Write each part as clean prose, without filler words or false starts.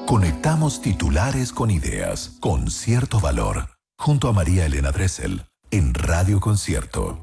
Conectamos titulares con ideas, con cierto valor. Junto a María Elena Dressel, en Radio Concierto.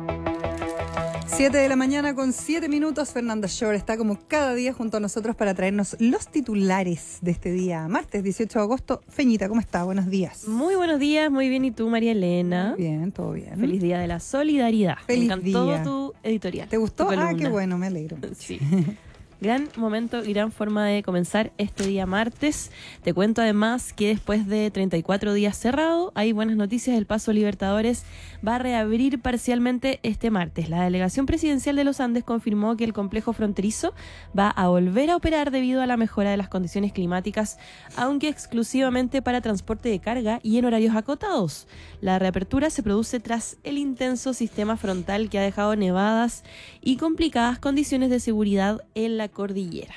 7 con 7 minutos. Fernanda Shore está como cada día junto a nosotros para traernos los titulares de este día, martes 18 de agosto. Feñita, ¿cómo está? Buenos días. Muy buenos días, muy bien. ¿Y tú, María Elena? Bien, todo bien. Feliz Día de la Solidaridad. Feliz Me encantó día. Tu editorial. ¿Te gustó? Tu columna. Qué bueno, me alegro. Sí. Gran momento y gran forma de comenzar este día martes. Te cuento además que después de 34 días cerrado, hay buenas noticias. El Paso Libertadores va a reabrir parcialmente este martes. La delegación presidencial de los Andes confirmó que el complejo fronterizo va a volver a operar debido a la mejora de las condiciones climáticas, aunque exclusivamente para transporte de carga y en horarios acotados. La reapertura se produce tras el intenso sistema frontal que ha dejado nevadas y complicadas condiciones de seguridad en la cordillera.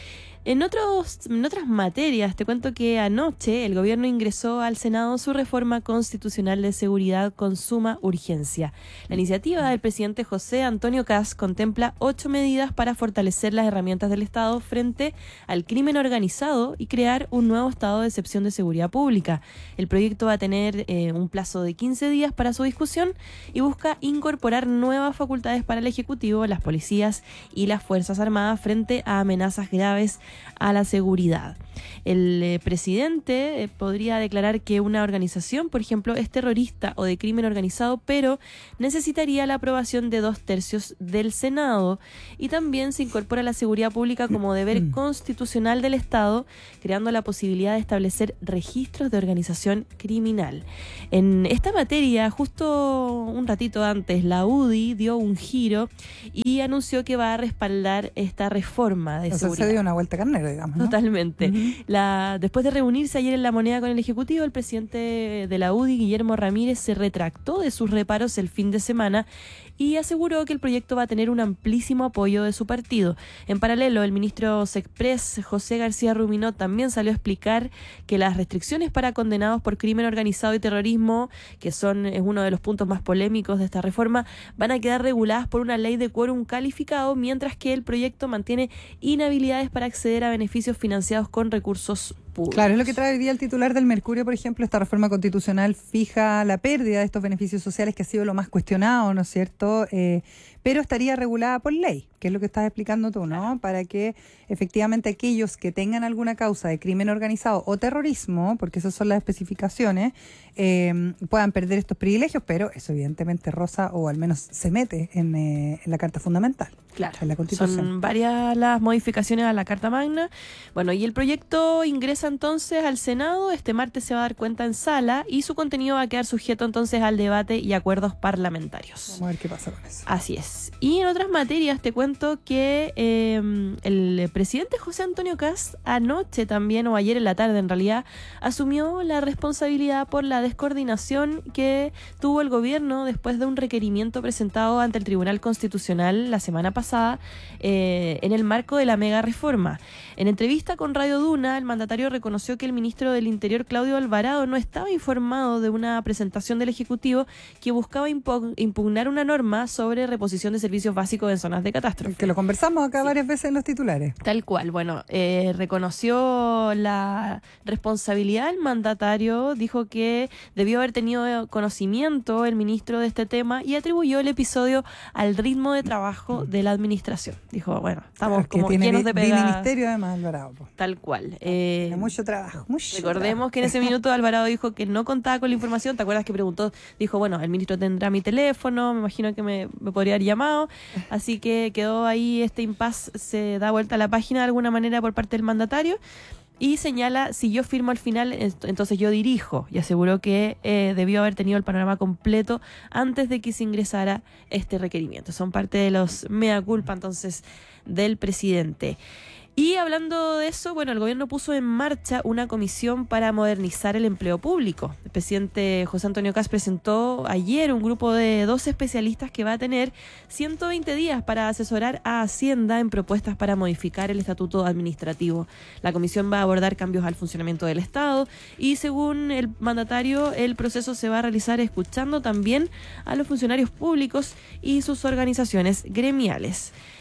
En otras materias, te cuento que anoche el gobierno ingresó al Senado su reforma constitucional de seguridad con suma urgencia. La iniciativa del presidente José Antonio Kast contempla 8 medidas para fortalecer las herramientas del Estado frente al crimen organizado y crear un nuevo estado de excepción de seguridad pública. El proyecto va a tener un plazo de 15 días para su discusión y busca incorporar nuevas facultades para el Ejecutivo, las policías y las Fuerzas Armadas frente a amenazas graves a la seguridad. El presidente podría declarar que una organización, por ejemplo, es terrorista o de crimen organizado, pero necesitaría la aprobación de 2/3 del Senado, y también se incorpora la seguridad pública como deber constitucional del Estado, creando la posibilidad de establecer registros de organización criminal. En esta materia, justo un ratito antes, la UDI dio un giro y anunció que va a respaldar esta reforma de seguridad. Se dio una vuelta carnero, digamos, ¿no? Totalmente. Después de reunirse ayer en La Moneda con el Ejecutivo, el presidente de la UDI, Guillermo Ramírez, se retractó de sus reparos el fin de semana y aseguró que el proyecto va a tener un amplísimo apoyo de su partido. En paralelo, el ministro Sexpress, José García Ruminó, también salió a explicar que las restricciones para condenados por crimen organizado y terrorismo, que es uno de los puntos más polémicos de esta reforma, van a quedar reguladas por una ley de quórum calificado, mientras que el proyecto mantiene inhabilidades para acceder a beneficios financiados con recursos públicos. Claro, es lo que trae hoy día el titular del Mercurio, por ejemplo. Esta reforma constitucional fija la pérdida de estos beneficios sociales, que ha sido lo más cuestionado, ¿no es cierto? Pero estaría regulada por ley, que es lo que estás explicando tú, ¿no? Para que efectivamente aquellos que tengan alguna causa de crimen organizado o terrorismo, porque esas son las especificaciones, puedan perder estos privilegios, pero eso evidentemente roza, o al menos se mete en la Carta Fundamental. Claro, en la Constitución. Son varias las modificaciones a la Carta Magna. Bueno, y el proyecto ingresa entonces al Senado. Este martes se va a dar cuenta en sala y su contenido va a quedar sujeto entonces al debate y acuerdos parlamentarios. Vamos a ver qué pasa con eso. Así es. Y en otras materias te cuento que el presidente José Antonio Kast anoche también, o ayer en la tarde en realidad, asumió la responsabilidad por la descoordinación que tuvo el gobierno después de un requerimiento presentado ante el Tribunal Constitucional la semana pasada en el marco de la mega reforma. En entrevista con Radio Duna, el mandatario reconoció que el ministro del Interior, Claudio Alvarado, no estaba informado de una presentación del Ejecutivo que buscaba impugnar una norma sobre reposición de servicios básicos en zonas de catástrofe. Que lo conversamos acá varias veces en los titulares. Tal cual. Bueno, reconoció la responsabilidad el mandatario, dijo que debió haber tenido conocimiento el ministro de este tema y atribuyó el episodio al ritmo de trabajo de la administración. Dijo, bueno, estamos como llenos de pega. Ministerio además, Alvarado. Tal cual. Tiene mucho trabajo. Recordemos que en ese minuto Alvarado dijo que no contaba con la información. ¿Te acuerdas que preguntó? Dijo, bueno, el ministro tendrá mi teléfono, me imagino que me podría haber llamado. Así que quedó ahí este impasse, se da vuelta a la página de alguna manera por parte del mandatario. Y señala, si yo firmo al final, entonces yo dirijo, y aseguró que debió haber tenido el panorama completo antes de que se ingresara este requerimiento. Son parte de los mea culpa entonces del presidente. Y hablando de eso, bueno, el gobierno puso en marcha una comisión para modernizar el empleo público. El presidente José Antonio Kast presentó ayer un grupo de 12 especialistas que va a tener 120 días para asesorar a Hacienda en propuestas para modificar el estatuto administrativo. La comisión va a abordar cambios al funcionamiento del Estado y, según el mandatario, el proceso se va a realizar escuchando también a los funcionarios públicos y sus organizaciones gremiales.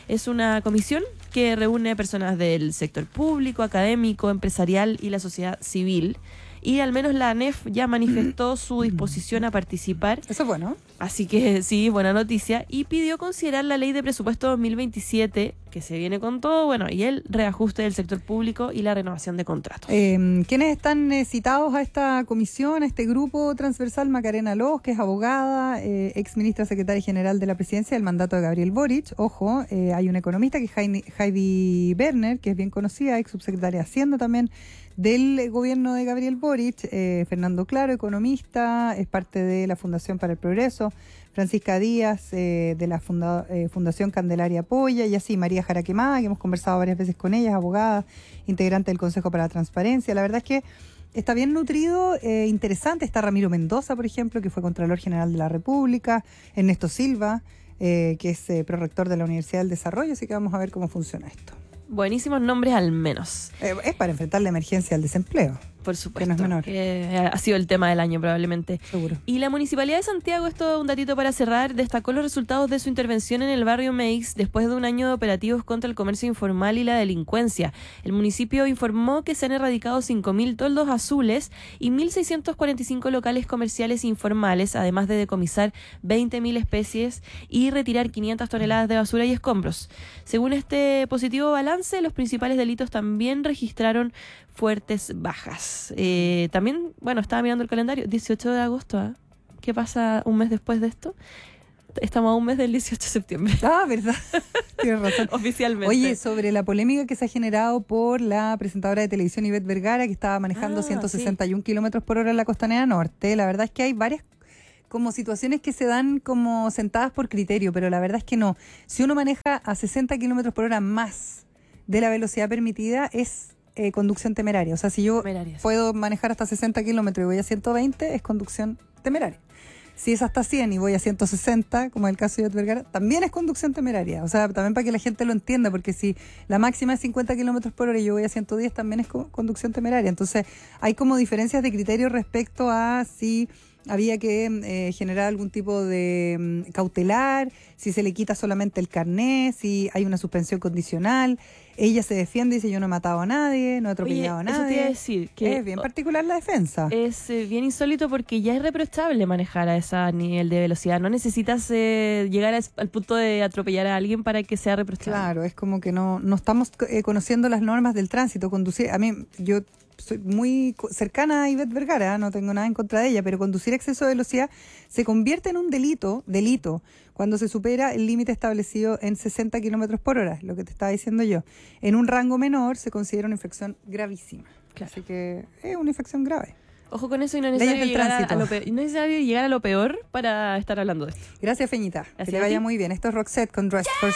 Es una comisión que reúne personas del sector público, académico, empresarial y la sociedad civil. Y al menos la ANEF ya manifestó su disposición a participar. Eso es bueno. Así que sí, buena noticia. Y pidió considerar la ley de presupuesto 2027, que se viene con todo, bueno, y el reajuste del sector público y la renovación de contratos. ¿Quiénes están citados a esta comisión, a este grupo transversal? Macarena Loz, que es abogada, ex ministra secretaria general de la presidencia del mandato de Gabriel Boric. Ojo, hay una economista que es Heidi Berner, que es bien conocida, ex subsecretaria de Hacienda también del gobierno de Gabriel Boric. Fernando Claro, economista, es parte de la Fundación para el Progreso. Francisca Díaz, de la Fundación Candelaria Apoya, y así María Jaraquemada, que hemos conversado varias veces con ella, abogada, integrante del Consejo para la Transparencia. La verdad es que está bien nutrido, interesante. Está Ramiro Mendoza, por ejemplo, que fue Contralor General de la República, Ernesto Silva, que es prorector de la Universidad del Desarrollo, así que vamos a ver cómo funciona esto. Buenísimos nombres al menos. Es para enfrentar la emergencia del desempleo. Por supuesto. Que no es menor. Ha sido el tema del año probablemente. Seguro. Y la Municipalidad de Santiago, esto un datito para cerrar, destacó los resultados de su intervención en el barrio Meix después de un año de operativos contra el comercio informal y la delincuencia. El municipio informó que se han erradicado 5.000 toldos azules y 1.645 locales comerciales informales, además de decomisar 20.000 especies y retirar 500 toneladas de basura y escombros. Según este positivo balance, los principales delitos también registraron fuertes bajas. También, bueno, estaba mirando el calendario, 18 de agosto, ¿eh? ¿Qué pasa un mes después de esto? Estamos a un mes del 18 de septiembre. Ah, ¿verdad? Tienes razón. Oficialmente. Oye, sobre la polémica que se ha generado por la presentadora de televisión Ivette Vergara, que estaba manejando 161 kilómetros por hora en la Costanera Norte. La verdad es que hay varias como situaciones que se dan como sentadas por criterio, pero la verdad es que no. Si uno maneja a 60 kilómetros por hora más de la velocidad permitida, es conducción temeraria. O sea, si yo puedo manejar hasta 60 kilómetros y voy a 120, es conducción temeraria. Si es hasta 100 y voy a 160, como es el caso de Ivette Vergara, también es conducción temeraria. O sea, también para que la gente lo entienda, porque si la máxima es 50 kilómetros por hora y yo voy a 110, también es conducción temeraria. Entonces, hay como diferencias de criterio respecto a si había que generar algún tipo de cautelar, si se le quita solamente el carné, si hay una suspensión condicional. Ella se defiende y dice: yo no he matado a nadie, no he atropellado a nadie. Eso te iba a decir, que es bien particular la defensa. Es bien insólito porque ya es reprochable manejar a ese nivel de velocidad. No necesitas llegar al punto de atropellar a alguien para que sea reprochable. Claro, es como que no estamos conociendo las normas del tránsito. Conducir, a mí, yo soy muy cercana a Ivette Vergara, no tengo nada en contra de ella, pero conducir a exceso de velocidad se convierte en un delito cuando se supera el límite establecido en 60 kilómetros por hora, lo que te estaba diciendo yo. En un rango menor se considera una infracción gravísima. Claro. Así que es una infracción grave. Ojo con eso, y no es necesario llegar a lo peor para estar hablando de esto. Gracias, Feñita. Gracias, que te vaya muy bien. Esto es Roxette con Dress for